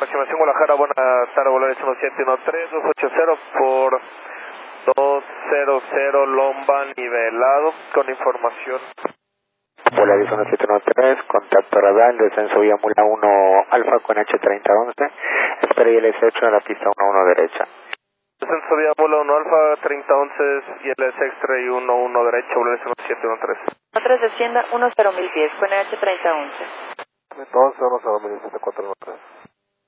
aproximación Guadalajara, buenas tardes, Volaris 1713, 280 por 200 Lomba nivelado, con información. Volaris 1713, contacto radar, descenso vía Mula 1 Alfa con H3011, espera ILS8 en la pista 11 derecha. Descenso vía Mula 1 Alfa, 3011 ILS extra y 11 derecha, Volaris 1713. 3 descienda 10.000 pies con H3011. Entonces vamos a 1713.